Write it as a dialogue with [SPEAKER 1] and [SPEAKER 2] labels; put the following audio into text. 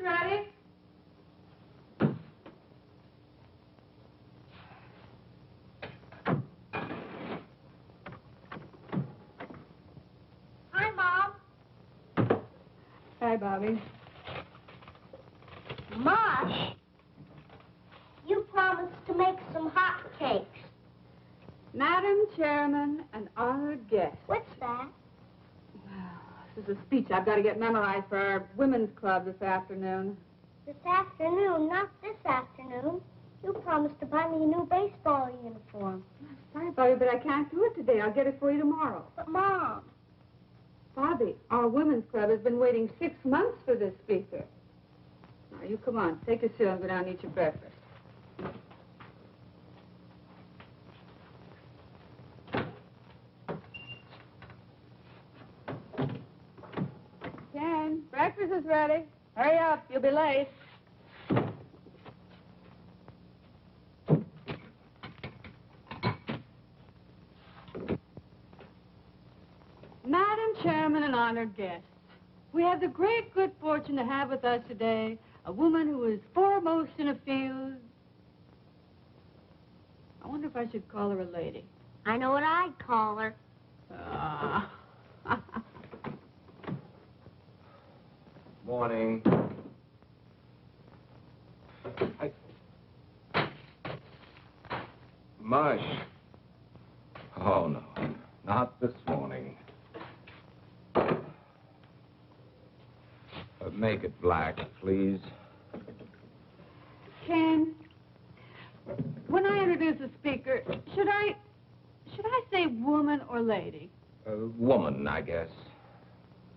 [SPEAKER 1] ready? Hi, Mom.
[SPEAKER 2] Hi, Bobby.
[SPEAKER 3] Marsh, you promised to make some hot cakes.
[SPEAKER 2] Madam Chairman and honored guests.
[SPEAKER 3] What's that?
[SPEAKER 2] This is a speech I've got to get memorized for our women's club this afternoon.
[SPEAKER 3] This afternoon, not this afternoon. You promised to buy me a new baseball uniform.
[SPEAKER 2] Sorry, Bobby, but I can't do it today. I'll get it for you tomorrow.
[SPEAKER 3] But, Mom.
[SPEAKER 2] Bobby, our women's club has been waiting 6 months for this speaker. Now, you come on. Take your seat and go down and eat your breakfast. Ken, breakfast is ready. Hurry up. You'll be late. Madam Chairman and honored guests, we have the great good fortune to have with us today a woman who is foremost in a field. I wonder if I should call her a lady.
[SPEAKER 3] I know what I'd call her.
[SPEAKER 4] Morning. Mush. Oh, no. Not this morning. Make it black, please.
[SPEAKER 2] Ken, when I introduce a speaker, should I say woman or lady?
[SPEAKER 4] Woman, I guess.